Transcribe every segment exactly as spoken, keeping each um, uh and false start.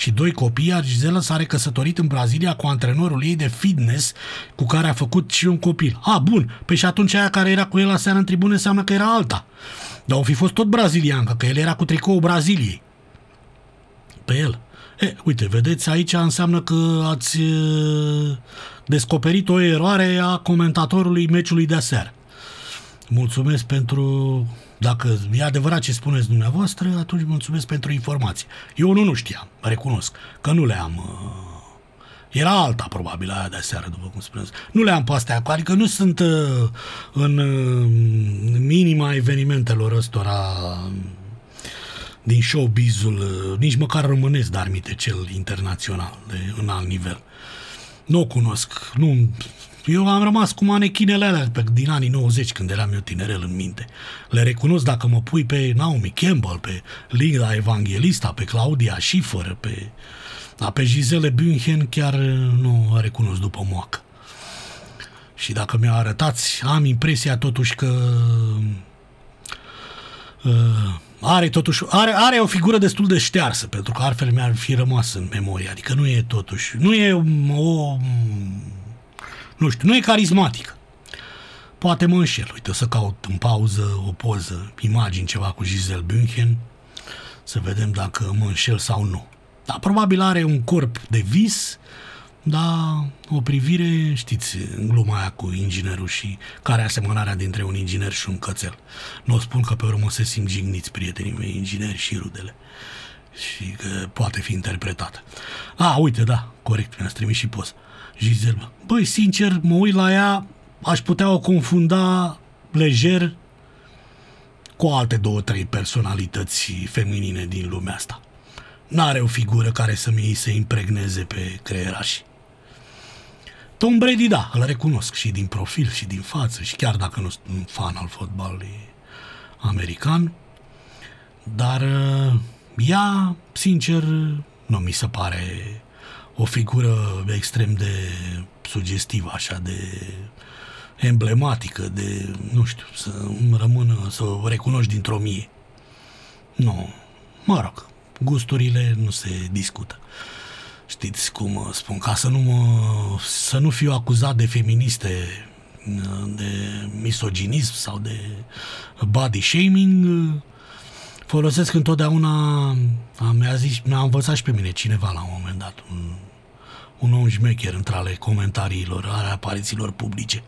și doi copii, iar Gisela s-a recăsătorit în Brazilia cu antrenorul ei de fitness, cu care a făcut și un copil. A, bun, pe și atunci aia care era cu el la seară în tribune înseamnă că era alta. Dar o fi fost tot braziliancă, că el era cu tricoul Braziliei. Pe el. E, uite, vedeți, aici înseamnă că ați e, descoperit o eroare a comentatorului meciului de aseară. Mulțumesc pentru... Dacă e adevărat ce spuneți dumneavoastră, atunci mulțumesc pentru informații. Eu nu, nu știam, recunosc, că nu le-am... Era alta, probabil, aia de aseară, după cum spuneți. Nu le-am pe astea, adică nu sunt în minima evenimentelor ăstora din showbiz-ul, nici măcar românesc, dar minte, cel internațional, de înalt nivel. Nu o cunosc, nu... Eu am rămas cu manechinele alea pe, din anii nouăzeci, când eram eu tinerel în minte. Le recunosc dacă mă pui pe Naomi Campbell, pe Linda Evangelista, pe Claudia Schiffer, pe, da, pe Gisele Bündchen, chiar nu o recunosc după moacă. Și dacă mi-o arătați, am impresia totuși că uh, are totuși are, are o figură destul de ștearsă, pentru că altfel mi-ar fi rămas în memorie. Adică nu e totuși, nu e o... Nu știu, nu e carismatică. Poate mă înșel. Uite, o să caut în pauză o poză, imagini, ceva cu Gisele Bündchen, să vedem dacă mă înșel sau nu. Dar probabil are un corp de vis, dar o privire, știți, în gluma aia cu inginerul și care asemănarea dintre un inginer și un cățel. Nu o spun că pe urmă se simt jigniți prietenii mei ingineri și rudele. Și că poate fi interpretată. A, uite, da, corect, mi-ați trimis și poză. Gisele. Băi, sincer, mă uit la ea, aș putea o confunda lejer cu alte două, trei personalități feminine din lumea asta. N-are o figură care să mi se impregneze pe creieraș. Tom Brady, da, îl recunosc și din profil și din față și chiar dacă nu sunt un fan al fotbalului american, dar ea, sincer, nu mi se pare o figură extrem de sugestivă, așa, de emblematică, de, nu știu, să îmi rămână, să o recunoști dintr-o mie. Nu, mă rog, gusturile nu se discută. Știți cum spun, ca să nu, mă, să nu fiu acuzat de feministe, de misoginism sau de body shaming, folosesc întotdeauna, mi-a zis, mi-a învățat și pe mine cineva la un moment dat, un, un om șmecher între ale comentariilor, ale aparițiilor publice,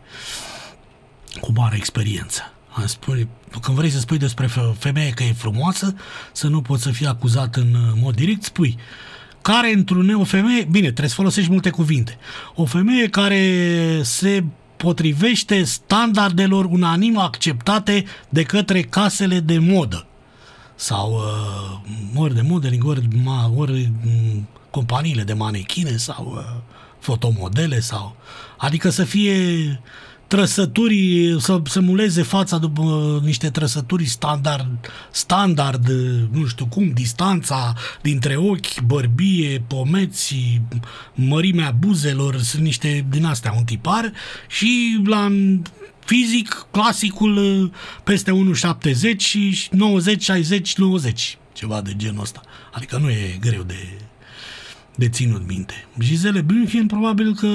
cu mare experiență. Spune, când vrei să spui despre femeie că e frumoasă, să nu poți să fii acuzat în mod direct, spui care într-un o femeie, bine, trebuie să folosești multe cuvinte, o femeie care se potrivește standardelor unanim acceptate de către casele de modă sau uh, ori de modeling, ori, ori companiile de manechine sau uh, fotomodele sau, adică să fie trăsături, să simuleze fața după uh, niște trăsături standard, standard, nu știu cum, distanța dintre ochi, bărbie, pomeți, mărimea buzelor, sunt niște din astea, un tipar, și la fizic, clasicul peste unu virgulă șaptezeci și nouăzeci, șaizeci, nouăzeci, ceva de genul ăsta. Adică nu e greu de, de ținut minte. Gisele Bündchen probabil că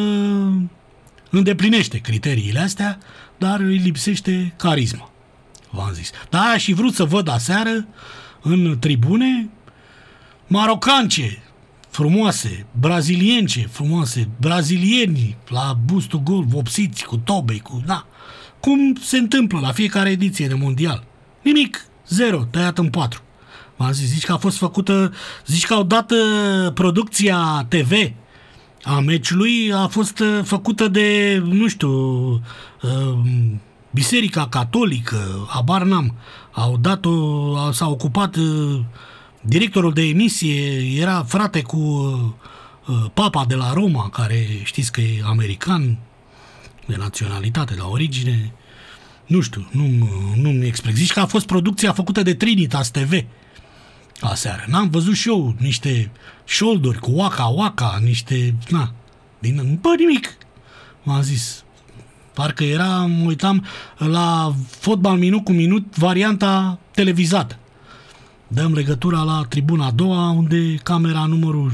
îndeplinește criteriile astea, dar îi lipsește carisma, v-am zis. Dar aș fi vrut să văd aseară în tribune marocance frumoase, brazilience frumoase, brazilieni la bustul gol, vopsiți cu tobe, cu... Da. Cum se întâmplă la fiecare ediție de mondial. Nimic, zero, tăiat în patru. V-am zis, zici că a fost făcută, zici că au dat uh, producția T V a meciului, a fost uh, făcută de, nu știu, uh, Biserica Catolică, habar n-am. Au dat-o, s-a ocupat, uh, directorul de emisie era frate cu uh, papa de la Roma, care știți că e american, de naționalitate, la origine, nu știu, nu, nu-mi explic. Zici că a fost producția făcută de Trinitas T V aseară. N-am văzut și eu niște șolduri cu Waka Waka, niște, na, din, bă, nimic. M-am zis, parcă era, mă uitam la fotbal minut cu minut, varianta televizată. Dăm legătura la tribuna a doua, unde camera numărul